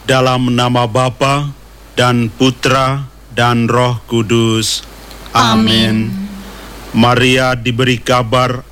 dalam nama Bapa dan Putra dan Roh Kudus. Amin. Maria diberi kabar